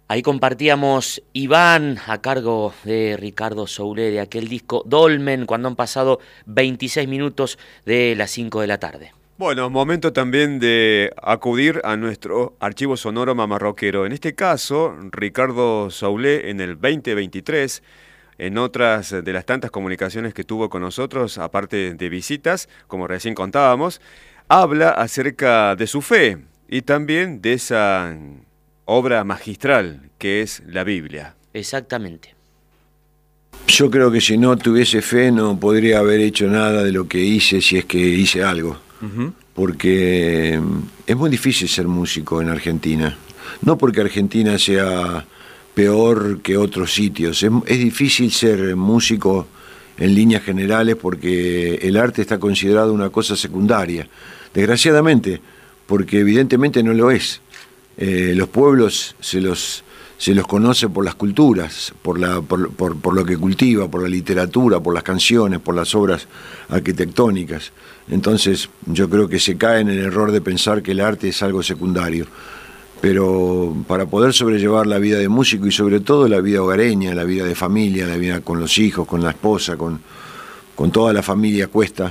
Ahí compartíamos Iván a cargo de Ricardo Soule de aquel disco Dolmen cuando han pasado 26 minutos de las 5 de la tarde. Bueno, momento también de acudir a nuestro archivo sonoro mamarroquero. En este caso, Ricardo Soule en el 2023, en otras de las tantas comunicaciones que tuvo con nosotros, aparte de visitas, como recién contábamos, habla acerca de su fe y también de esa obra magistral que es la Biblia. Exactamente. Yo creo que si no tuviese fe no podría haber hecho nada de lo que hice, si es que hice algo. Porque es muy difícil ser músico en Argentina. No porque Argentina sea peor que otros sitios. Es difícil ser músico en líneas generales porque el arte está considerado una cosa secundaria. Desgraciadamente, porque evidentemente no lo es. Los pueblos se los conoce por las culturas, por lo que cultiva, por la literatura, por las canciones, por las obras arquitectónicas. Entonces yo creo que se cae en el error de pensar que el arte es algo secundario. Pero para poder sobrellevar la vida de músico y sobre todo la vida hogareña, la vida de familia, la vida con los hijos, con la esposa, con toda la familia cuesta,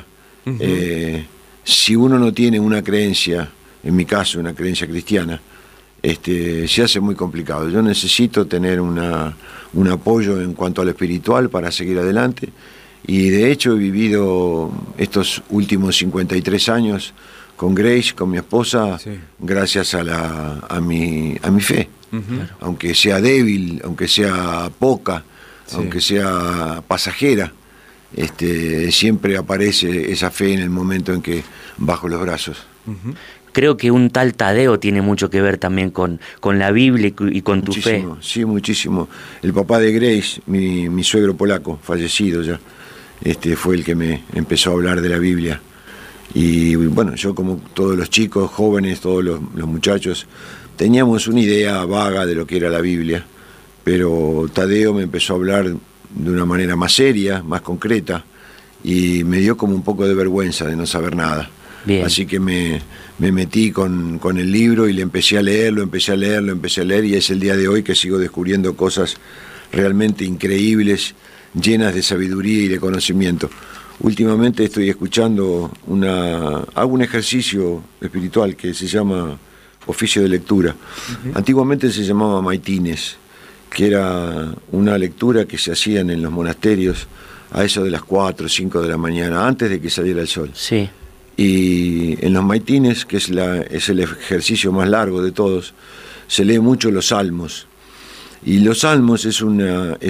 si uno no tiene una creencia, en mi caso una creencia cristiana, se hace muy complicado. Yo necesito tener un apoyo en cuanto a lo espiritual para seguir adelante y de hecho he vivido estos últimos 53 años con Grace, con mi esposa, sí, gracias a mi fe. Aunque sea débil, aunque sea poca, sí, aunque sea pasajera, siempre aparece esa fe en el momento en que bajo los brazos. Creo que un tal Tadeo tiene mucho que ver también con la Biblia y con tu fe. Sí, muchísimo. El papá de Grace, mi suegro polaco, fallecido ya, fue el que me empezó a hablar de la Biblia. Y bueno, yo como todos los chicos, jóvenes, todos los muchachos, teníamos una idea vaga de lo que era la Biblia, pero Tadeo me empezó a hablar de una manera más seria, más concreta, y me dio como un poco de vergüenza de no saber nada. Bien. Así que me metí con el libro y le empecé a leer, lo empecé a leer, y es el día de hoy que sigo descubriendo cosas realmente increíbles, llenas de sabiduría y de conocimiento. Últimamente estoy escuchando hago un ejercicio espiritual que se llama oficio de lectura. Antiguamente se llamaba maitines, que era una lectura que se hacían en los monasterios a eso de las 4 o 5 de la mañana, antes de que saliera el sol. Sí. Y en los maitines, que es el ejercicio más largo de todos, se lee mucho los salmos. Y los salmos es un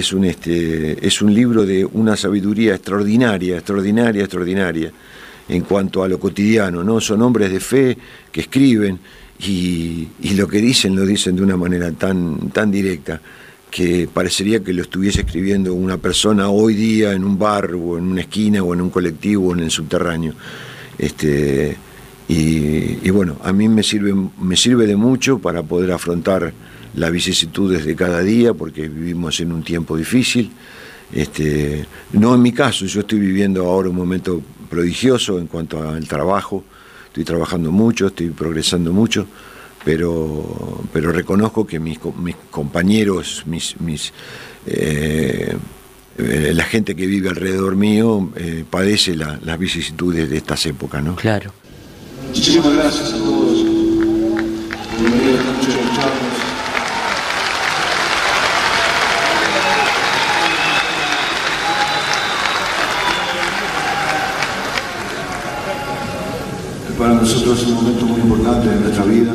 libro de una sabiduría extraordinaria en cuanto a lo cotidiano, ¿no? Son hombres de fe que escriben y lo que dicen lo dicen de una manera tan directa que parecería que lo estuviese escribiendo una persona hoy día en un bar o en una esquina o en un colectivo o en el subterráneo. Y bueno, a mí me sirve de mucho para poder afrontar las vicisitudes de cada día, porque vivimos en un tiempo difícil. No en mi caso, yo estoy viviendo ahora un momento prodigioso en cuanto al trabajo, estoy trabajando mucho, estoy progresando mucho, pero reconozco que mis compañeros, la gente que vive alrededor mío padece las vicisitudes de estas épocas, ¿no? Claro. Muchísimas gracias a todos. Bienvenidos a Noche de Charlos. Para nosotros es un momento muy importante en nuestra vida,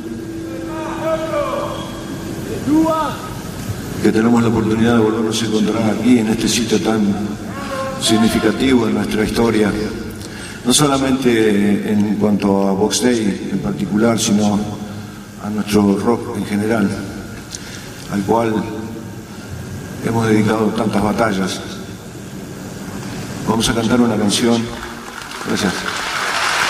que tenemos la oportunidad de volvernos a encontrar aquí en este sitio tan significativo en nuestra historia, no solamente en cuanto a Box Day en particular, sino a nuestro rock en general, al cual hemos dedicado tantas batallas. Vamos a cantar una canción. Gracias.